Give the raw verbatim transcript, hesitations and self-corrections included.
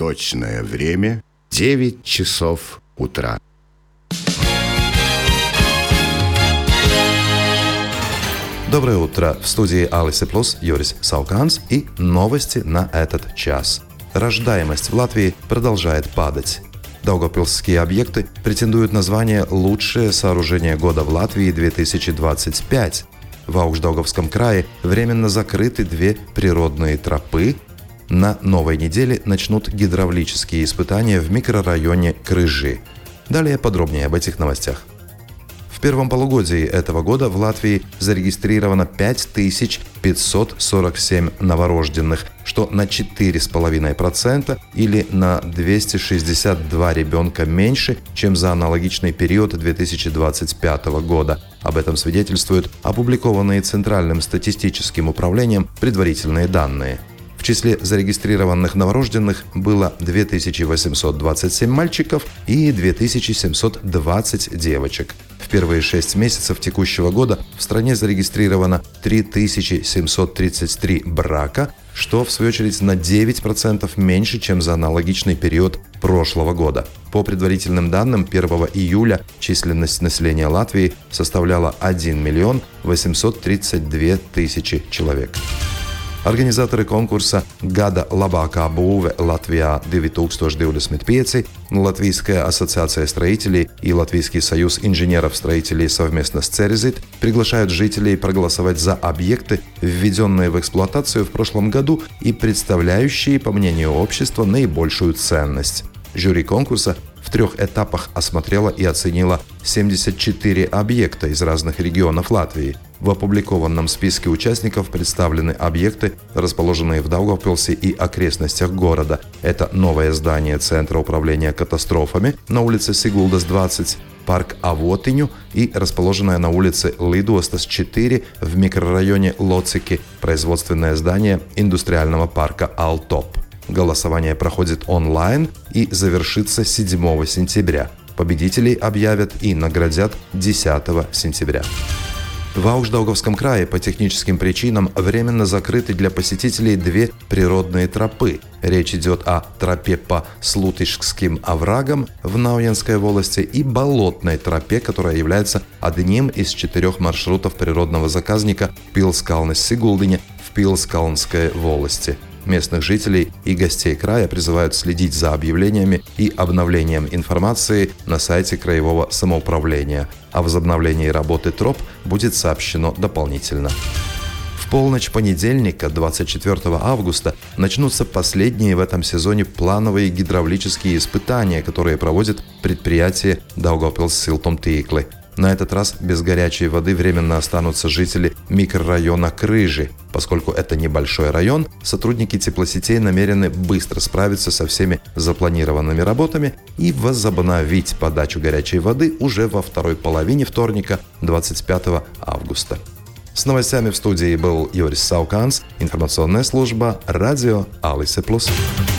Точное время — девять часов утра. Доброе утро! В студии Алисы Плюс Юрис Сауканс и новости на этот час. Рождаемость в Латвии продолжает падать. Даугавпилсские объекты претендуют на звание «Лучшее сооружение года в Латвии две тысячи двадцать пять». В Аукшдаугавском крае временно закрыты две природные тропы. На новой неделе начнут гидравлические испытания в микрорайоне Крыжи. Далее подробнее об этих новостях. В первом полугодии этого года в Латвии зарегистрировано пять тысяч пятьсот сорок семь новорожденных, что на четыре целых пять десятых процента или на двести шестьдесят два ребенка меньше, чем за аналогичный период две тысячи двадцать пятого года. Об этом свидетельствуют опубликованные Центральным статистическим управлением предварительные данные. В числе зарегистрированных новорожденных было две тысячи восемьсот двадцать семь мальчиков и две тысячи семьсот двадцать девочек. В первые шесть месяцев текущего года в стране зарегистрировано три тысячи семьсот тридцать три брака, что в свою очередь на девять процентов меньше, чем за аналогичный период прошлого года. По предварительным данным, первого июля численность населения Латвии составляла один миллион восемьсот тридцать две тысячи человек. Организаторы конкурса «Gada labākā būve Latvijā две тысячи двадцать пять», Латвийская ассоциация строителей и Латвийский союз инженеров-строителей совместно с Церезит приглашают жителей проголосовать за объекты, введенные в эксплуатацию в прошлом году и представляющие, по мнению общества, наибольшую ценность. Жюри конкурса в трех этапах осмотрело и оценило семьдесят четыре объекта из разных регионов Латвии. В опубликованном списке участников представлены объекты, расположенные в Даугавпилсе и окрестностях города. Это новое здание Центра управления катастрофами на улице Сигулдас двадцать, парк Авотиню и расположенное на улице Лидостас четыре в микрорайоне Лоцики производственное здание индустриального парка Алтоп. Голосование проходит онлайн и завершится седьмого сентября. Победителей объявят и наградят десятого сентября. В Аукшдаугавском крае по техническим причинам временно закрыты для посетителей две природные тропы. Речь идет о тропе по Слутишским оврагам в Науенской волости и болотной тропе, которая является одним из четырех маршрутов природного заказника Пилскалнес-Сигулдине в Пилскалнской волости. Местных жителей и гостей края призывают следить за объявлениями и обновлением информации на сайте краевого самоуправления. О возобновлении работы троп будет сообщено дополнительно. В полночь понедельника, двадцать четвёртого августа, начнутся последние в этом сезоне плановые гидравлические испытания, которые проводит предприятие Daugavpils Siltumtīkli. На этот раз без горячей воды временно останутся жители микрорайона Крыжи. Поскольку это небольшой район, сотрудники теплосетей намерены быстро справиться со всеми запланированными работами и возобновить подачу горячей воды уже во второй половине вторника, двадцать пятого августа. С новостями в студии был Юрис Сауканс, информационная служба радио Алисы Плюс.